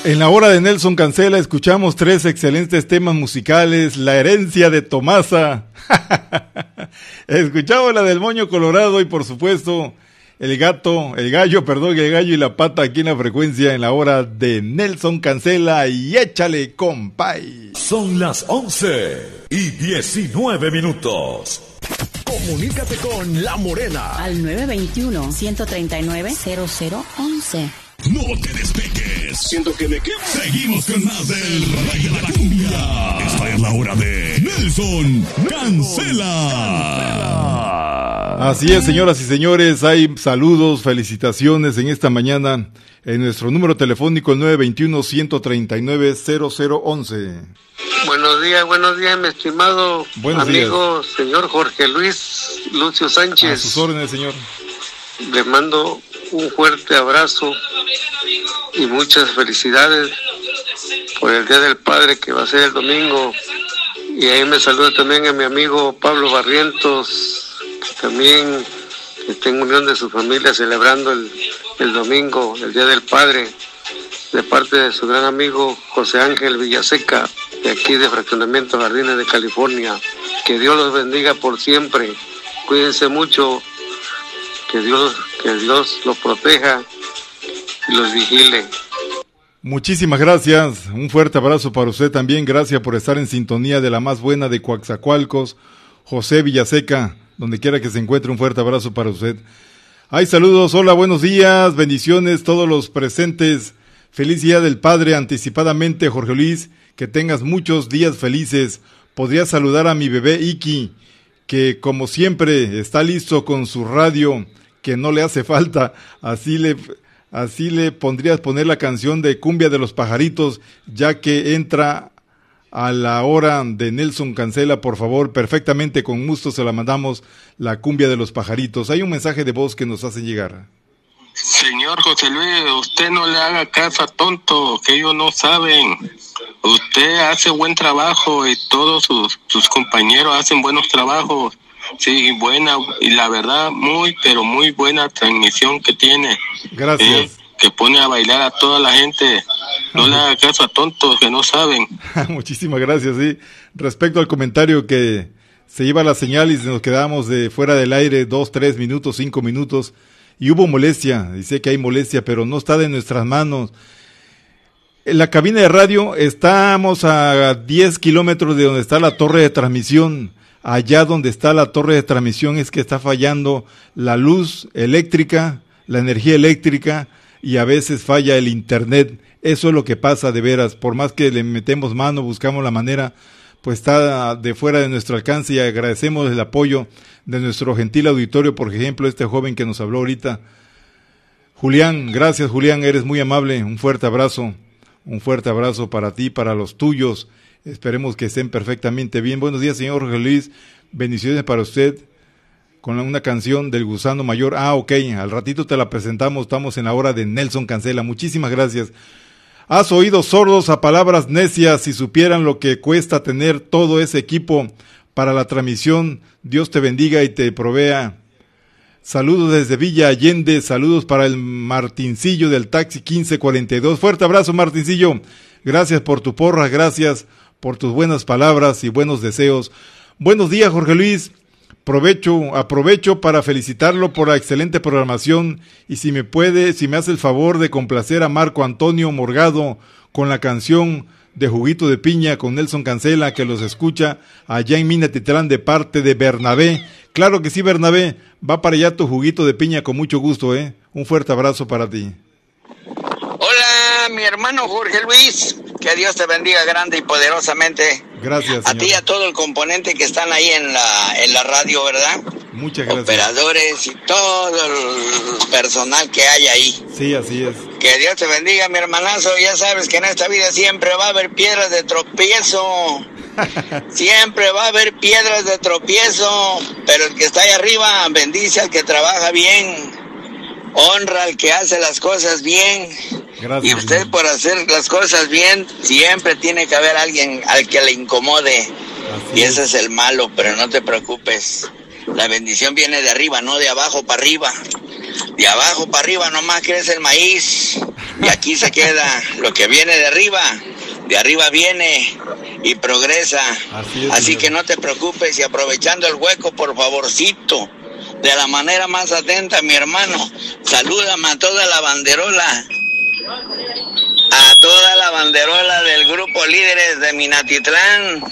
En la hora de Nelson Cancela escuchamos 3 excelentes temas musicales, La herencia de Tomasa, escuchamos la del Moño Colorado y por supuesto el gallo y la pata aquí en la frecuencia en la hora de Nelson Cancela y échale compay. Son las 11:19. Comunícate con La Morena al 921-139-0011. No te despegues. Siento que me quemo. Seguimos con más del Rey de la Cumbia. Esta es la hora de Nelson Cancela. Así es, señoras y señores, hay saludos, felicitaciones en esta mañana en nuestro número telefónico el 921-139-0011. Buenos días, mi estimado amigo, señor Jorge Luis Lucio Sánchez. A sus órdenes, señor. Le mando un fuerte abrazo y muchas felicidades por el Día del Padre que va a ser el domingo. Y ahí me saluda también a mi amigo Pablo Barrientos, que también está en unión de su familia celebrando el domingo, el Día del Padre, de parte de su gran amigo José Ángel Villaseca, de aquí de Fraccionamiento Jardines de California. Que Dios los bendiga por siempre. Cuídense mucho. Que Dios los proteja y los vigile. Muchísimas gracias, un fuerte abrazo para usted también, gracias por estar en sintonía de la más buena de Coaxacualcos, José Villaseca, donde quiera que se encuentre, un fuerte abrazo para usted. Hay saludos, hola, buenos días, bendiciones todos los presentes, feliz Día del Padre anticipadamente, Jorge Luis, que tengas muchos días felices. Podría saludar a mi bebé Iki, que como siempre está listo con su radio, que no le hace falta, así le pondrías poner la canción de Cumbia de los Pajaritos, ya que entra a la hora de Nelson Cancela, por favor, perfectamente, con gusto se la mandamos, la Cumbia de los Pajaritos. Hay un mensaje de voz que nos hace llegar. Señor José Luis, usted no le haga caso a tontos, que ellos no saben. Usted hace buen trabajo y todos sus compañeros hacen buenos trabajos. Sí, buena, y la verdad, pero muy buena transmisión que tiene. Gracias. Que pone a bailar a toda la gente. No le haga caso a tontos que no saben. Muchísimas gracias, sí. Respecto al comentario que se iba la señal y nos quedamos de fuera del aire 2, 3 minutos, 5 minutos, y hubo molestia, dice que hay molestia, pero no está de nuestras manos. En la cabina de radio estamos a 10 kilómetros de donde está la torre de transmisión. Allá donde está la torre de transmisión es que está fallando la luz eléctrica, la energía eléctrica, y a veces falla el internet. Eso es lo que pasa de veras. Por más que le metemos mano, buscamos la manera, pues está de fuera de nuestro alcance, y agradecemos el apoyo de nuestro gentil auditorio, por ejemplo, este joven que nos habló ahorita. Julián, gracias Julián, eres muy amable. Un fuerte abrazo para ti, para los tuyos. Esperemos que estén perfectamente bien. Buenos días, señor Jorge Luis. Bendiciones para usted con una canción del Gusano Mayor. Ok, al ratito te la presentamos. Estamos en la hora de Nelson Cancela. Muchísimas gracias. Has oídos sordos a palabras necias. Si supieran lo que cuesta tener todo ese equipo para la transmisión, Dios te bendiga y te provea. Saludos desde Villa Allende. Saludos para el Martincillo del taxi 1542. Fuerte abrazo, Martincillo. Gracias por tu porra, gracias por tus buenas palabras y buenos deseos. Buenos días, Jorge Luis. Aprovecho para felicitarlo por la excelente programación, y si me hace el favor de complacer a Marco Antonio Morgado con la canción de Juguito de Piña con Nelson Cancela, que los escucha allá en Minatitlán de parte de Bernabé. Claro que sí, Bernabé, va para allá tu juguito de piña con mucho gusto, Un fuerte abrazo para ti. Hola, mi hermano Jorge Luis, que Dios te bendiga grande y poderosamente. Gracias, señor. A ti y a todo el componente que están ahí en la radio, ¿verdad? Muchas gracias. Operadores y todo el personal que hay ahí. Sí, así es. Que Dios te bendiga, mi hermanazo. Ya sabes que en esta vida siempre va a haber piedras de tropiezo. Siempre va a haber piedras de tropiezo, pero el que está ahí arriba bendice al que trabaja bien, honra al que hace las cosas bien. Gracias, y usted, señor, por hacer las cosas bien, siempre tiene que haber alguien al que le incomode. Así y ese es el malo, pero no te preocupes. La bendición viene de arriba, no de abajo para arriba. De abajo para arriba nomás crece el maíz. y aquí se queda. Lo que viene de arriba viene y progresa. Así que no te preocupes, y aprovechando el hueco, por favorcito, de la manera más atenta, mi hermano, salúdame a toda la banderola del grupo Líderes de Minatitlán,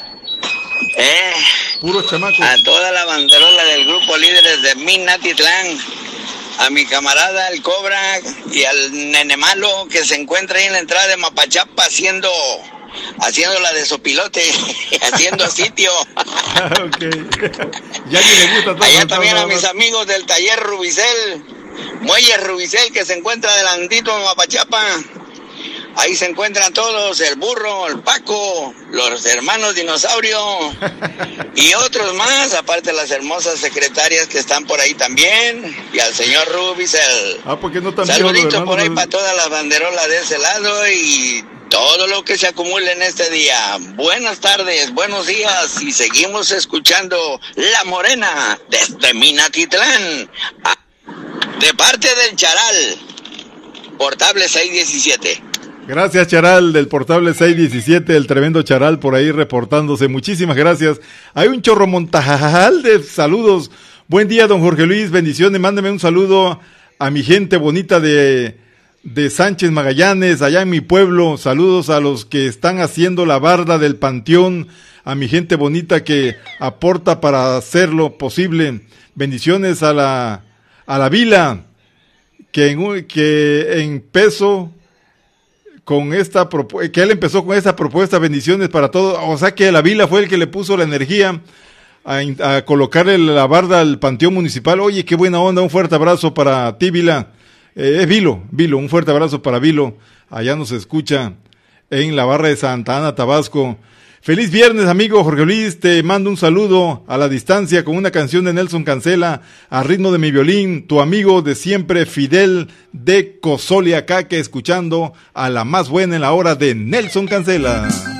Puro chamaco. a toda la banderola del grupo Líderes de Minatitlán, a mi camarada el Cobra y al Nene Malo, que se encuentra ahí en la entrada de Mapachapa haciendo la de sopilote, haciendo sitio. Okay. Ya ni le gusta todo. Allá también a mis amigos del taller Rubicel, Muelle Rubicel, que se encuentra adelantito en Mapachapa. Ahí se encuentran todos, el Burro, el Paco, los hermanos Dinosaurio y otros más, aparte de las hermosas secretarias que están por ahí también, y al señor Rubicel. Porque no también. Saludito por ahí para todas las banderolas de ese lado y todo lo que se acumule en este día. Buenas tardes, buenos días, y seguimos escuchando La Morena desde Minatitlán, de parte del Charal, portable 617. Gracias, Charal, del portable 617, el tremendo Charal por ahí reportándose. Muchísimas gracias. Hay un chorro montajal de saludos. Buen día, don Jorge Luis, bendiciones. Mándeme un saludo a mi gente bonita de Sánchez Magallanes, allá en mi pueblo. Saludos a los que están haciendo la barda del panteón, a mi gente bonita que aporta para hacerlo posible. Bendiciones a la Vila, que empezó con que él empezó con esta propuesta. Bendiciones para todos. O sea que la Vila fue el que le puso la energía a colocarle la barda al panteón municipal. Oye, qué buena onda. Un fuerte abrazo para ti, Vila. Es Vilo, un fuerte abrazo para Vilo. Allá nos escucha en la barra de Santa Ana, Tabasco. Feliz viernes, amigo Jorge Luis. Te mando un saludo a la distancia con una canción de Nelson Cancela, a ritmo de mi violín. Tu amigo de siempre, Fidel de Cozoliacaque, escuchando a la más buena en la hora de Nelson Cancela.